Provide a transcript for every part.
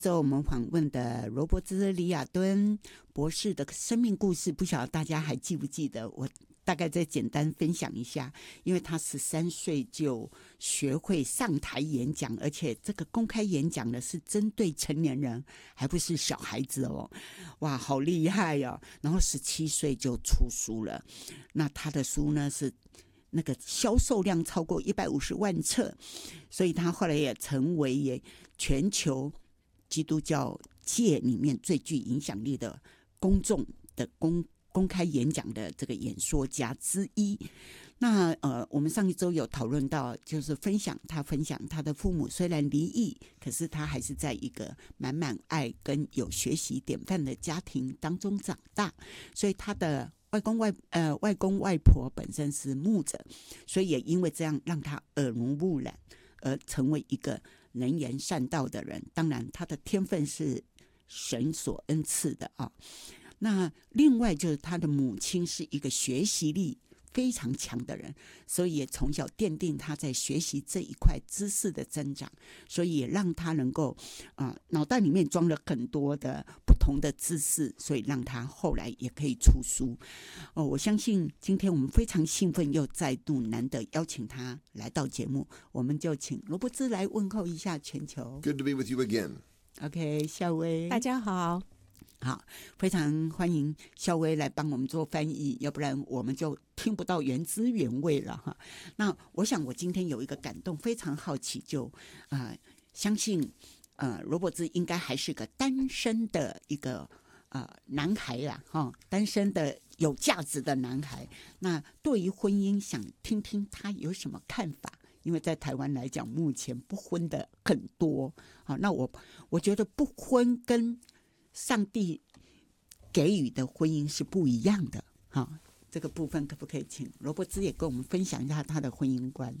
这我们访问的罗伯兹·李亚敦博士的生命故事，不晓得大家还记不记得？我大概再简单分享一下。因为他13岁就学会上台演讲，而且这个公开演讲的是针对成年人，还不是小孩子哦。哇，好厉害哦！然后17岁就出书了，那他的书呢是那个销售量超过150万册，所以他后来也成为全球基督教界里面最具影响力的公众的公开演讲的这个演说家之一。那我们上一周有讨论到，就是分享他的父母虽然离异，可是他还是在一个满满爱跟有学习典范的家庭当中长大，所以他的外公外婆本身是牧者，所以也因为这样让他耳濡目染，而成为一个能言善道的人。当然他的天分是神所恩赐的啊。那另外就是他的母亲是一个学习力非常强的人，所以也从小奠定他在学习这一块知识的增长，所以也让他能够脑袋里面装了很多的不同的知识，所以让他后来也可以出书。我相信今天我们非常兴奋，又再度难得邀请他来到节目，我们就请罗伯兹来问候一下全球。 Good to be with you again. OK， 孝威， 大家好。 好，非常欢迎孝威来帮我们做翻译，要不然我们就听不到原汁原味了哈。那我想我今天有一个感动，非常好奇，就相信罗伯兹应该还是个单身的一个男孩啦哈，单身的有价值的男孩。那对于婚姻，想听听他有什么看法？因为在台湾来讲，目前不婚的很多。好，那我觉得不婚跟上帝给予的婚姻是不一样的。好，这个部分可不可以请罗伯兹也跟我们分享一下他的婚姻观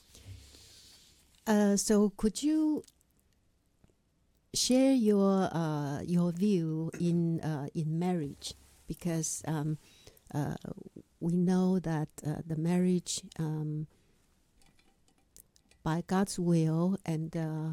？So could you share your view in marriage? Because we know that the marriage by God's will and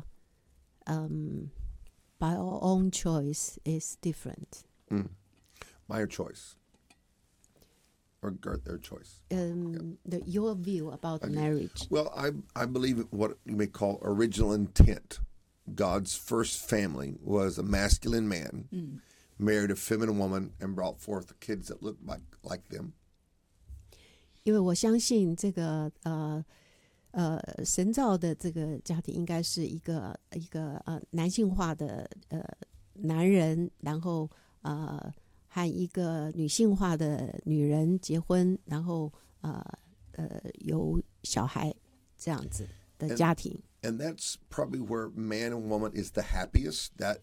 by our own choice is different. My choice. Or their choice. Your view about marriage. Well, I believe what you may call original intent. God's first family was a masculine man, married a feminine woman, and brought forth kids that looked like them. 因为我相信这个神造的这个家庭应该是一个男性化的男人，然后和一个女性化的女人结婚，然后有小孩这样子的家庭。 And that's probably where man and woman is the happiest. That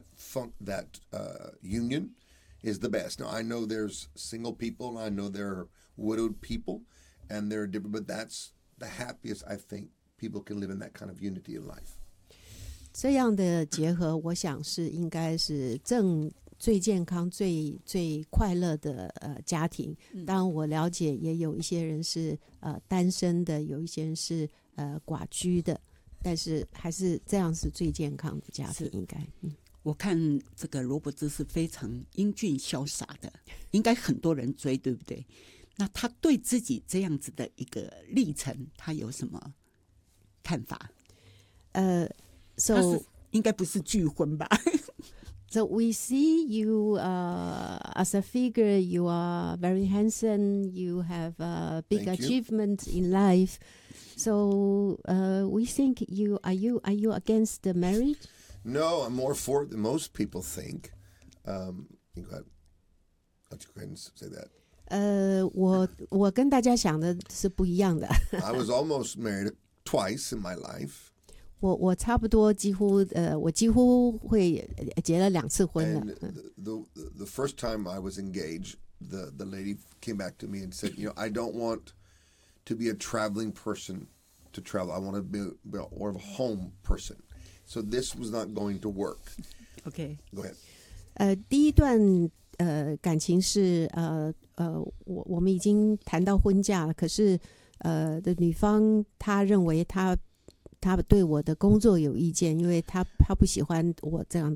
union is the best. Now I know there's single people, and I know there are widowed people, and they're different. But that's the happiest I think people can live in that kind of unity in life. 这样的结合，我想是应该是最健康、最快乐的家庭。当然，我了解也有一些人是单身的，有一些人是寡居的，但是还是这样是最健康的家庭，应该。 我看这个罗伯兹是非常英俊潇洒的，应该很多人追，对不对？那他对自己这样子的一个历程，他有什么看法 ？So 应该不是拒婚吧 ？So we see you as a figure. You are very handsome. You have a big achievement in life. So we think are you against the marriage? No, I'm more for it than most people think. You go ahead. Let's go ahead and say that. 我跟大家想的是不一样的。 I was almost married twice in my life. 我差不多我几乎会结了2次婚了。 The first time I was engaged, the lady came back to me and said, I don't want to be a traveling person to travel. I want to be more of a home person. So this was not going to work. Okay. Go ahead. 第一段感情是我们已经谈到婚嫁了，可是的女方她认为她他对我的工作有意见，因为他不喜欢我这样